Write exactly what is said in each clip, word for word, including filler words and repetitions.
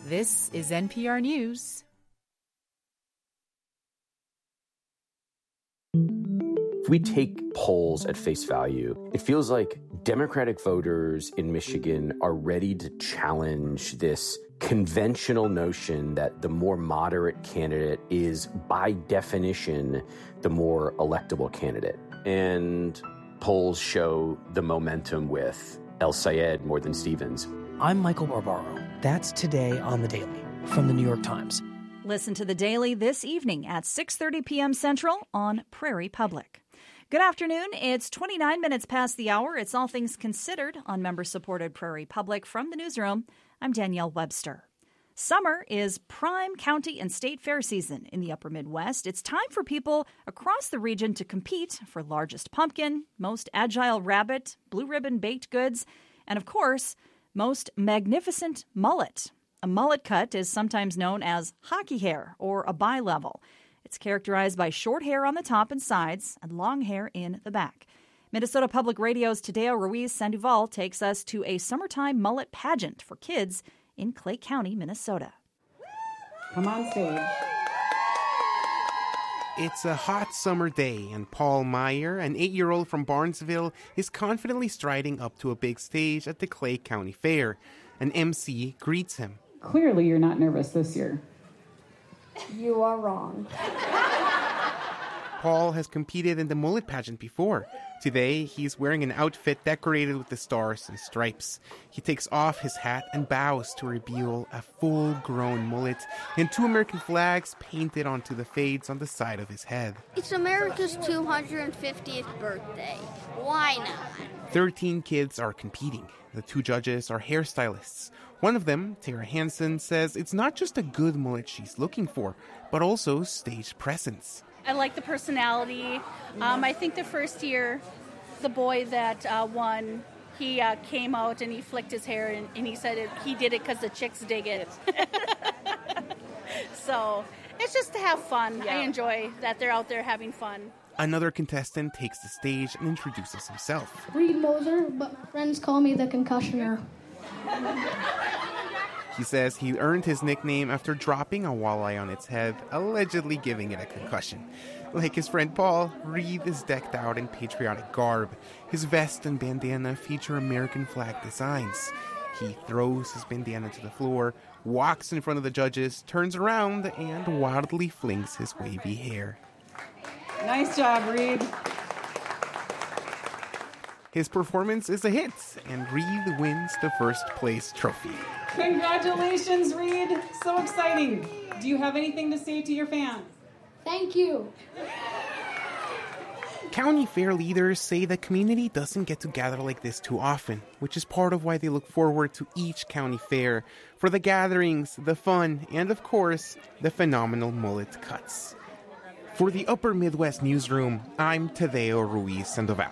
This is N P R News. If we take polls at face value, it feels like Democratic voters in Michigan are ready to challenge this conventional notion that the more moderate candidate is, by definition, the more electable candidate. And polls show the momentum with El Sayed more than Stevens. I'm Michael Barbaro. That's today on The Daily from The New York Times. Listen to The Daily this evening at six thirty p.m. Central on Prairie Public. Good afternoon. It's twenty-nine minutes past the hour. It's All Things Considered on member-supported Prairie Public. From the newsroom, I'm Danielle Webster. Summer is prime county and state fair season in the upper Midwest. It's time for people across the region to compete for largest pumpkin, most agile rabbit, blue ribbon baked goods, and of course, most magnificent mullet. A mullet cut is sometimes known as hockey hair or a bi-level. It's characterized by short hair on the top and sides and long hair in the back. Minnesota Public Radio's Tadeo Ruiz Sandoval takes us to a summertime mullet pageant for kids in Clay County, Minnesota. Come on stage. It's a hot summer day, and Paul Meyer, an eight-year-old from Barnesville, is confidently striding up to a big stage at the Clay County Fair. An M C greets him. Clearly you're not nervous this year. You are wrong. Paul has competed in the mullet pageant before. Today, he's wearing an outfit decorated with the stars and stripes. He takes off his hat and bows to reveal a full-grown mullet and two American flags painted onto the fades on the side of his head. It's America's two hundred fiftieth birthday. Why not? Thirteen kids are competing. The two judges are hairstylists. One of them, Tara Hansen, says it's not just a good mullet she's looking for, but also stage presence. I like the personality. Um, I think the first year, the boy that uh, won, he uh, came out and he flicked his hair and, and he said it, he did it because the chicks dig it. So it's just to have fun. Yeah. I enjoy that they're out there having fun. Another contestant takes the stage and introduces himself. Reed Moser, but friends call me the concussioner. He says he earned his nickname after dropping a walleye on its head, allegedly giving it a concussion. Like his friend Paul, Reed is decked out in patriotic garb. His vest and bandana feature American flag designs. He throws his bandana to the floor, walks in front of the judges, turns around, and wildly flings his wavy hair. Nice job, Reed. His performance is a hit, and Reed wins the first place trophy. Congratulations, Reed. So exciting. Do you have anything to say to your fans? Thank you. County fair leaders say the community doesn't get to gather like this too often, which is part of why they look forward to each county fair for the gatherings, the fun, and of course, the phenomenal mullet cuts. For the Upper Midwest Newsroom, I'm Tadeo Ruiz Sandoval.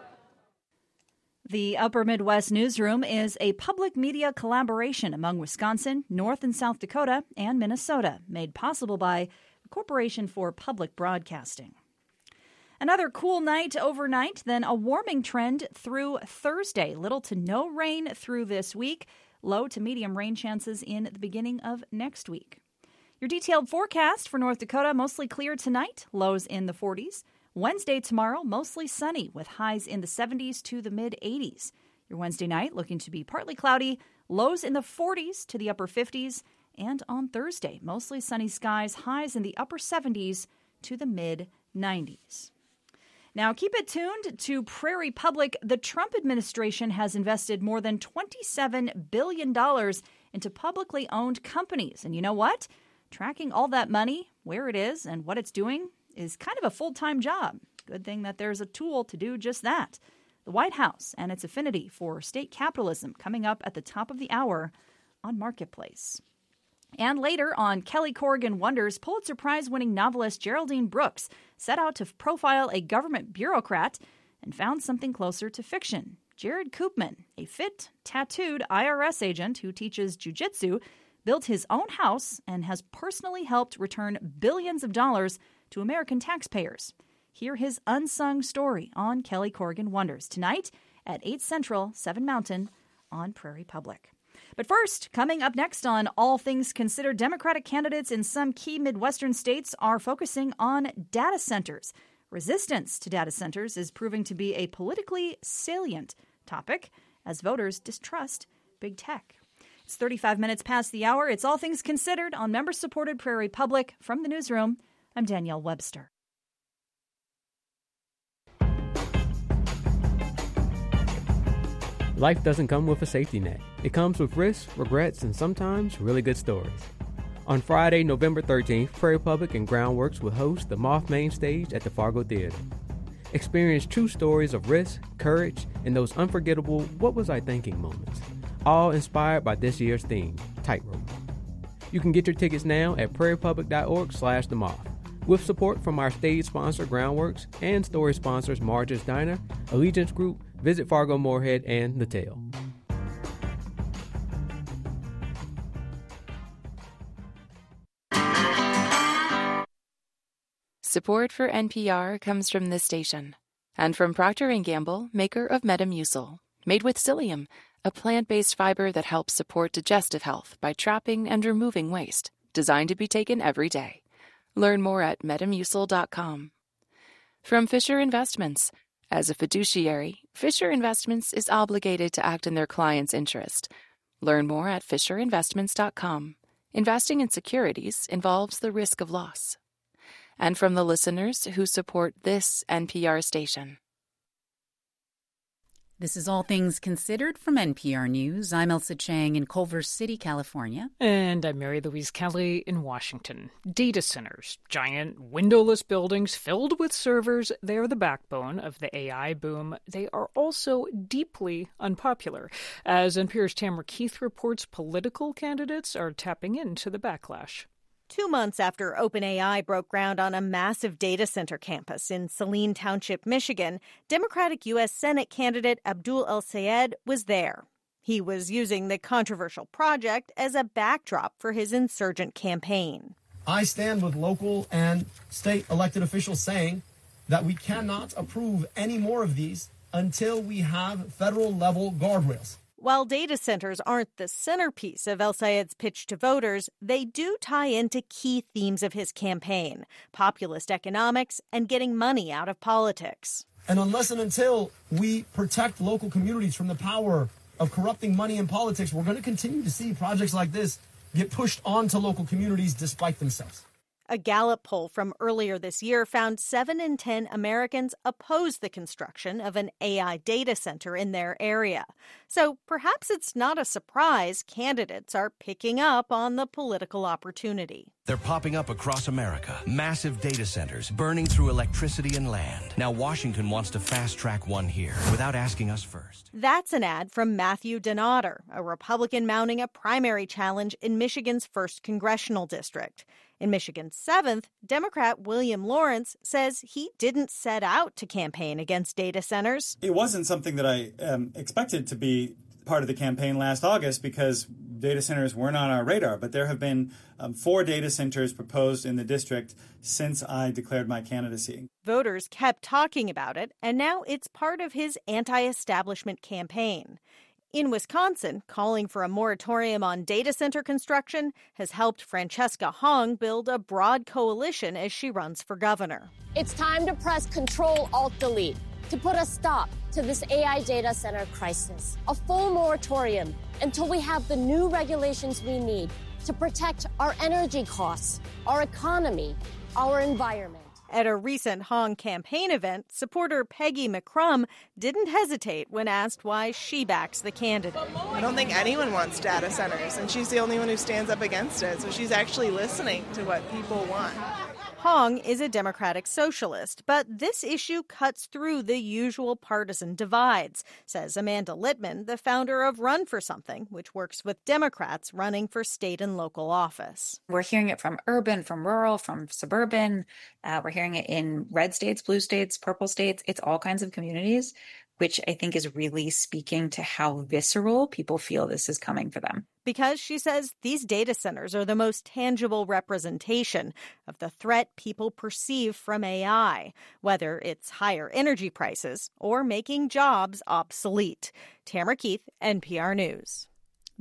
The Upper Midwest Newsroom is a public media collaboration among Wisconsin, North and South Dakota, and Minnesota, made possible by the Corporation for Public Broadcasting. Another cool night overnight, then a warming trend through Thursday. Little to no rain through this week. Low to medium rain chances in the beginning of next week. Your detailed forecast for North Dakota, mostly clear tonight, lows in the forties. Wednesday tomorrow, mostly sunny with highs in the seventies to the mid-eighties. Your Wednesday night looking to be partly cloudy, lows in the forties to the upper fifties. And on Thursday, mostly sunny skies, highs in the upper seventies to the mid-nineties. Now, keep it tuned to Prairie Public. The Trump administration has invested more than twenty-seven billion dollars into publicly owned companies. And you know what? Tracking all that money, where it is, and what it's doing is kind of a full-time job. Good thing that there's a tool to do just that. The White House and its affinity for state capitalism coming up at the top of the hour on Marketplace. And later on Kelly Corrigan Wonders, Pulitzer Prize-winning novelist Geraldine Brooks set out to profile a government bureaucrat and found something closer to fiction. Jared Koopman, a fit, tattooed I R S agent who teaches jiu-jitsu, built his own house and has personally helped return billions of dollars to American taxpayers. Hear his unsung story on Kelly Corrigan Wonders tonight at eight Central, seven Mountain on Prairie Public. But first, coming up next on All Things Considered, Democratic candidates in some key Midwestern states are focusing on data centers. Resistance to data centers is proving to be a politically salient topic as voters distrust big tech. It's thirty-five minutes past the hour. It's All Things Considered on member-supported Prairie Public. From the newsroom, I'm Danielle Webster. Life doesn't come with a safety net. It comes with risks, regrets, and sometimes really good stories. On Friday, November thirteenth, Prairie Public and Groundworks will host the Moth Main Stage at the Fargo Theater. Experience true stories of risk, courage, and those unforgettable what was I thinking moments, all inspired by this year's theme, Tightrope. You can get your tickets now at prairiepublic.org slash the moth. With support from our stage sponsor, Groundworks, and story sponsors, Marge's Diner, Allegiance Group, Visit Fargo Moorhead, and The Tale. Support for N P R comes from this station and from Procter and Gamble, maker of Metamucil, made with psyllium, a plant-based fiber that helps support digestive health by trapping and removing waste, designed to be taken every day. Learn more at metamucil dot com. From Fisher Investments. As a fiduciary, Fisher Investments is obligated to act in their client's interest. Learn more at fisher investments dot com. Investing in securities involves the risk of loss. And from the listeners who support this N P R station. This is All Things Considered from N P R News. I'm Elsa Chang in Culver City, California. And I'm Mary Louise Kelly in Washington. Data centers, giant windowless buildings filled with servers, they are the backbone of the A I boom. They are also deeply unpopular. As N P R's Tamara Keith reports, political candidates are tapping into the backlash. Two months after OpenAI broke ground on a massive data center campus in Saline Township, Michigan, Democratic U S Senate candidate Abdul El-Sayed was there. He was using the controversial project as a backdrop for his insurgent campaign. I stand with local and state elected officials saying that we cannot approve any more of these until we have federal-level guardrails. While data centers aren't the centerpiece of El-Sayed's pitch to voters, they do tie into key themes of his campaign: populist economics and getting money out of politics. And unless and until we protect local communities from the power of corrupting money in politics, we're going to continue to see projects like this get pushed onto local communities despite themselves. A Gallup poll from earlier this year found seven in ten Americans oppose the construction of an A I data center in their area. So perhaps it's not a surprise candidates are picking up on the political opportunity. They're popping up across America. Massive data centers burning through electricity and land. Now Washington wants to fast-track one here without asking us first. That's an ad from Matthew Donater, a Republican mounting a primary challenge in Michigan's first congressional district. In Michigan's seventh, Democrat William Lawrence says he didn't set out to campaign against data centers. It wasn't something that I um, expected to be part of the campaign last August because data centers weren't on our radar. But there have been um, four data centers proposed in the district since I declared my candidacy. Voters kept talking about it, and now it's part of his anti-establishment campaign. In Wisconsin, calling for a moratorium on data center construction has helped Francesca Hong build a broad coalition as she runs for governor. It's time to press Control-Alt-Delete to put a stop to this A I data center crisis. A full moratorium until we have the new regulations we need to protect our energy costs, our economy, our environment. At a recent Hong campaign event, supporter Peggy McCrum didn't hesitate when asked why she backs the candidate. I don't think anyone wants data centers, and she's the only one who stands up against it, so she's actually listening to what people want. Hong is a Democratic socialist, but this issue cuts through the usual partisan divides, says Amanda Littman, the founder of Run for Something, which works with Democrats running for state and local office. We're hearing it from urban, from rural, from suburban. Uh, we're hearing it in red states, blue states, purple states. It's all kinds of communities, which I think is really speaking to how visceral people feel this is coming for them. Because, she says, these data centers are the most tangible representation of the threat people perceive from A I, whether it's higher energy prices or making jobs obsolete. Tamara Keith, N P R News.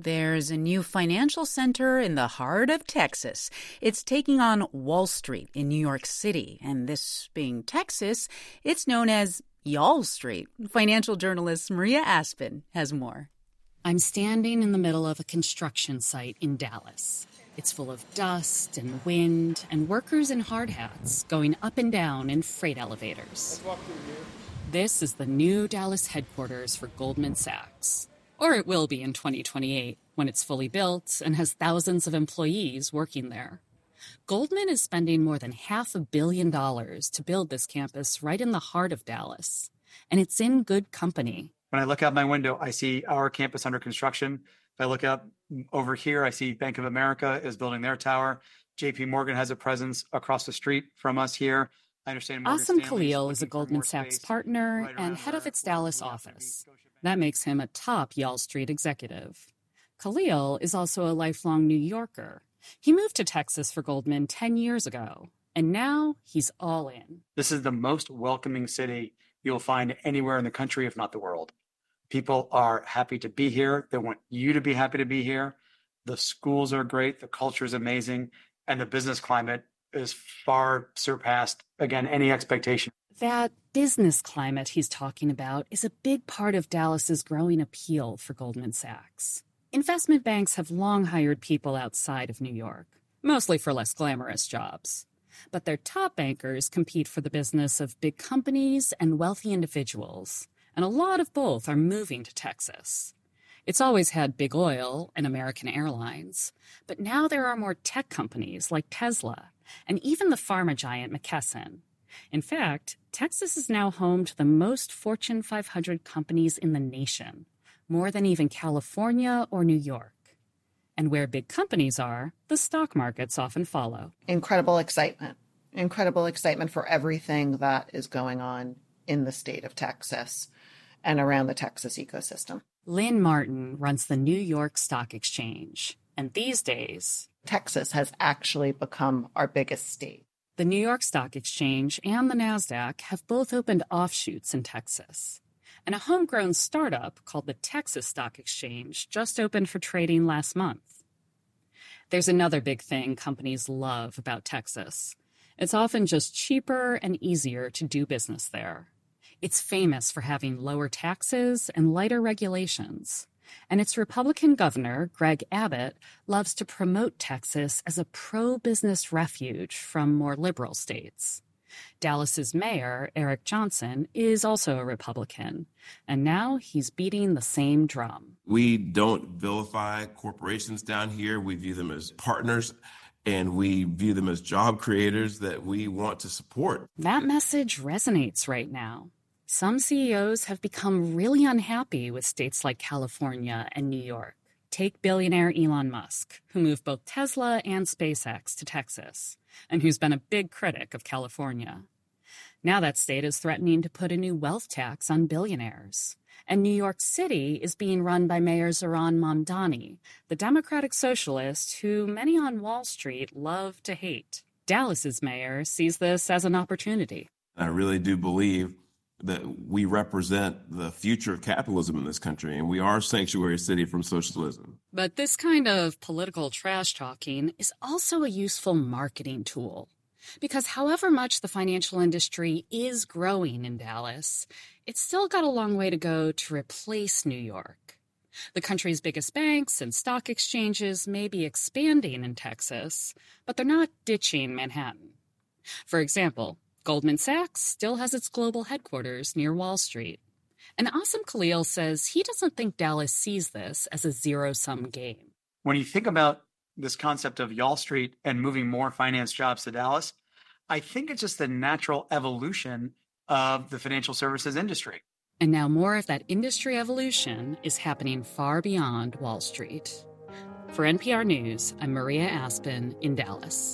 There's a new financial center in the heart of Texas. It's taking on Wall Street in New York City. And this being Texas, it's known as Y'all Street. Financial journalist Maria Aspen has more. I'm standing in the middle of a construction site in Dallas. It's full of dust and wind and workers in hard hats going up and down in freight elevators. Let's walk through here. This is the new Dallas headquarters for Goldman Sachs. Or it will be in twenty twenty-eight, when it's fully built and has thousands of employees working there. Goldman is spending more than half a billion dollars to build this campus right in the heart of Dallas. And it's in good company. When I look out my window, I see our campus under construction. If I look out over here, I see Bank of America is building their tower. J P Morgan has a presence across the street from us here. I understand Morgan Asim Stanley Khalil is a Goldman Sachs partner right and head of its Dallas office. That makes him a top Y'all Street executive. Khalil is also a lifelong New Yorker. He moved to Texas for Goldman ten years ago, and now he's all in. This is the most welcoming city you'll find anywhere in the country, if not the world. People are happy to be here. They want you to be happy to be here. The schools are great. The culture is amazing. And the business climate is far surpassed, again, any expectation. That business climate he's talking about is a big part of Dallas's growing appeal for Goldman Sachs. Investment banks have long hired people outside of New York, mostly for less glamorous jobs. But their top bankers compete for the business of big companies and wealthy individuals, and a lot of both are moving to Texas. It's always had big oil and American Airlines, but now there are more tech companies like Tesla and even the pharma giant McKesson. In fact, Texas is now home to the most Fortune five hundred companies in the nation, more than even California or New York. And where big companies are, the stock markets often follow. Incredible excitement. Incredible excitement for everything that is going on in the state of Texas and around the Texas ecosystem. Lynn Martin runs the New York Stock Exchange. And these days, Texas has actually become our biggest state. The New York Stock Exchange and the NASDAQ have both opened offshoots in Texas. And a homegrown startup called the Texas Stock Exchange just opened for trading last month. There's another big thing companies love about Texas. It's often just cheaper and easier to do business there. It's famous for having lower taxes and lighter regulations. And its Republican governor, Greg Abbott, loves to promote Texas as a pro-business refuge from more liberal states. Dallas's mayor, Eric Johnson, is also a Republican, and now he's beating the same drum. We don't vilify corporations down here. We view them as partners, and we view them as job creators that we want to support. That message resonates right now. Some C E Os have become really unhappy with states like California and New York. Take billionaire Elon Musk, who moved both Tesla and SpaceX to Texas, and who's been a big critic of California. Now that state is threatening to put a new wealth tax on billionaires. And New York City is being run by Mayor Zohran Mamdani, the Democratic socialist who many on Wall Street love to hate. Dallas's mayor sees this as an opportunity. I really do believe that we represent the future of capitalism in this country, and we are a sanctuary city from socialism. But this kind of political trash talking is also a useful marketing tool. Because however much the financial industry is growing in Dallas, it's still got a long way to go to replace New York. The country's biggest banks and stock exchanges may be expanding in Texas, but they're not ditching Manhattan. For example, Goldman Sachs still has its global headquarters near Wall Street. And Asim Khalil says he doesn't think Dallas sees this as a zero-sum game. When you think about this concept of Y'all Street and moving more finance jobs to Dallas, I think it's just the natural evolution of the financial services industry. And now more of that industry evolution is happening far beyond Wall Street. For N P R News, I'm Maria Aspen in Dallas.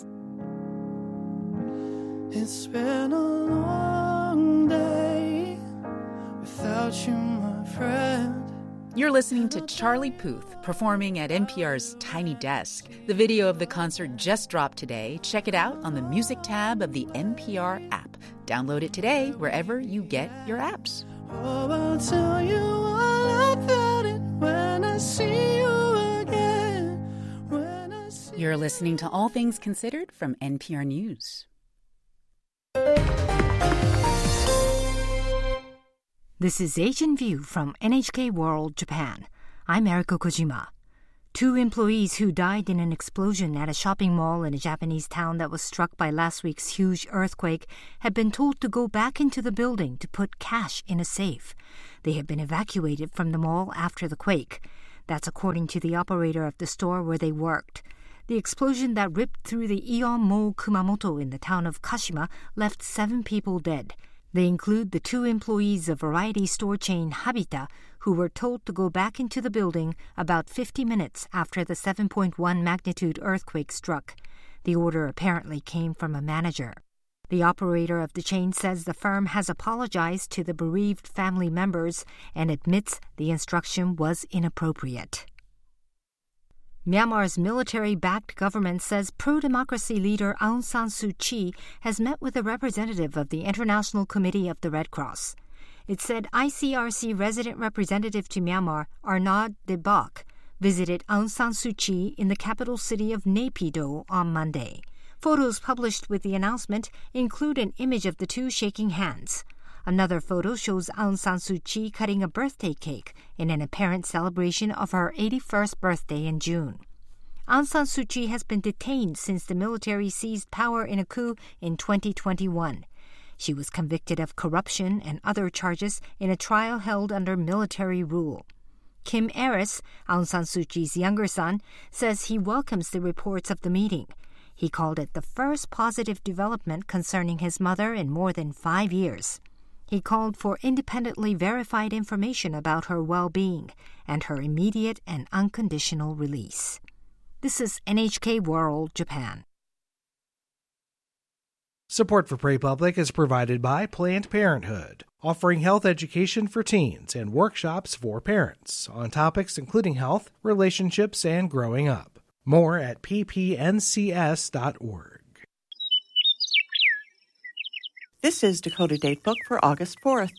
It's been a long day without you, my friend. You're listening to Charlie Puth performing at N P R's Tiny Desk. The video of the concert just dropped today. Check it out on the music tab of the N P R app. Download it today wherever you get your apps. Oh, I'll tell you all about it when I see you You're listening to All Things Considered from N P R News. This is Asian View from N H K World Japan. I'm Eriko Kojima. Two employees who died in an explosion at a shopping mall in a Japanese town that was struck by last week's huge earthquake have been told to go back into the building to put cash in a safe. They have been evacuated from the mall after the quake. That's according to the operator of the store where they worked. The explosion that ripped through the Aeon Mall Kumamoto in the town of Kashima left seven people dead. They include the two employees of variety store chain Habita, who were told to go back into the building about fifty minutes after the seven point one magnitude earthquake struck. The order apparently came from a manager. The operator of the chain says the firm has apologized to the bereaved family members and admits the instruction was inappropriate. Myanmar's military-backed government says pro-democracy leader Aung San Suu Kyi has met with a representative of the International Committee of the Red Cross. It said I C R C resident representative to Myanmar, Arnaud de Bach, visited Aung San Suu Kyi in the capital city of Naypyidaw on Monday. Photos published with the announcement include an image of the two shaking hands. Another photo shows Aung San Suu Kyi cutting a birthday cake in an apparent celebration of her eighty-first birthday in June. Aung San Suu Kyi has been detained since the military seized power in a coup in twenty twenty-one. She was convicted of corruption and other charges in a trial held under military rule. Kim Aris, Aung San Suu Kyi's younger son, says he welcomes the reports of the meeting. He called it the first positive development concerning his mother in more than five years. He called for independently verified information about her well-being and her immediate and unconditional release. This is N H K World Japan. Support for Pray Public is provided by Planned Parenthood, offering health education for teens and workshops for parents on topics including health, relationships, and growing up. More at p p n c s dot org. This is Dakota Datebook for August fourth.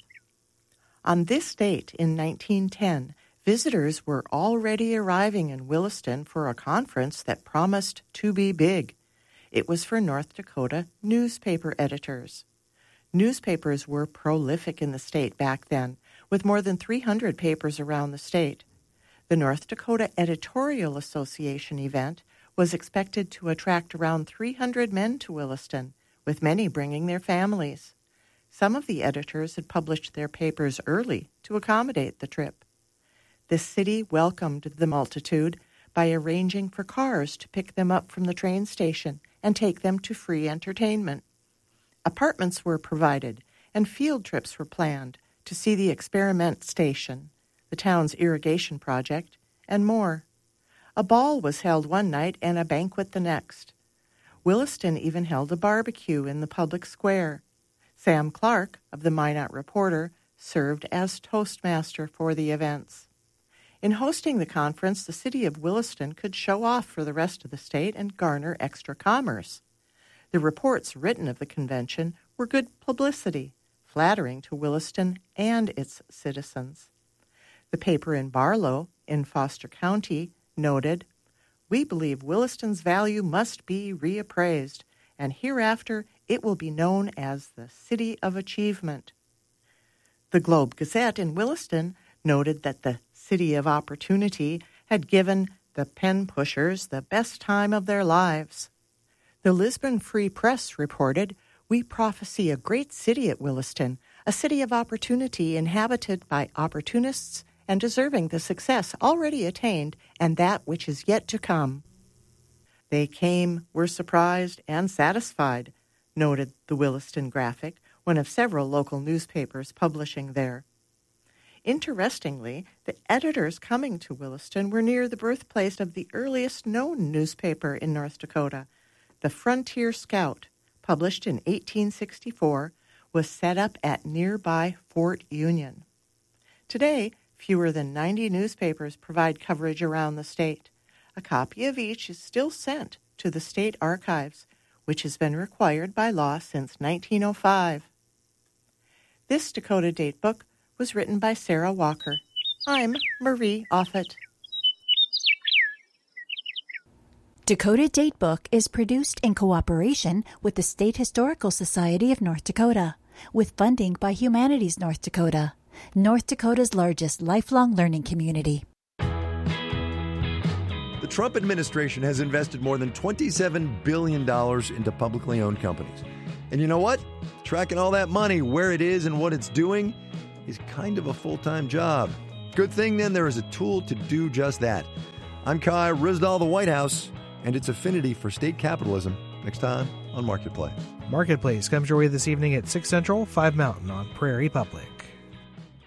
On this date in nineteen ten, visitors were already arriving in Williston for a conference that promised to be big. It was for North Dakota newspaper editors. Newspapers were prolific in the state back then, with more than three hundred papers around the state. The North Dakota Editorial Association event was expected to attract around three hundred men to Williston, with many bringing their families. Some of the editors had published their papers early to accommodate the trip. The city welcomed the multitude by arranging for cars to pick them up from the train station and take them to free entertainment. Apartments were provided, and field trips were planned to see the experiment station, the town's irrigation project, and more. A ball was held one night and a banquet the next. Williston even held a barbecue in the public square. Sam Clark of the Minot Reporter served as Toastmaster for the events. In hosting the conference, the city of Williston could show off for the rest of the state and garner extra commerce. The reports written of the convention were good publicity, flattering to Williston and its citizens. The paper in Barlow, in Foster County, noted, "We believe Williston's value must be reappraised, and hereafter it will be known as the City of Achievement." The Globe Gazette in Williston noted that the City of Opportunity had given the pen pushers the best time of their lives. The Lisbon Free Press reported, "We prophesy a great city at Williston, a city of opportunity inhabited by opportunists and deserving the success already attained and that which is yet to come." They came, were surprised, and satisfied, noted the Williston Graphic, one of several local newspapers publishing there. Interestingly, the editors coming to Williston were near the birthplace of the earliest known newspaper in North Dakota. The Frontier Scout, published in eighteen sixty-four, was set up at nearby Fort Union. Today, fewer than ninety newspapers provide coverage around the state. A copy of each is still sent to the state archives, which has been required by law since nineteen oh five. This Dakota Datebook was written by Sarah Walker. I'm Marie Offit. Dakota Datebook is produced in cooperation with the State Historical Society of North Dakota, with funding by Humanities North Dakota, North Dakota's largest lifelong learning community. The Trump administration has invested more than twenty-seven billion dollars into publicly owned companies. And you know what? Tracking all that money, where it is and what it's doing, is kind of a full-time job. Good thing then there is a tool to do just that. I'm Kai Ryssdal, the White House, and its affinity for state capitalism, next time on Marketplace. Marketplace comes your way this evening at six Central, five Mountain on Prairie Public.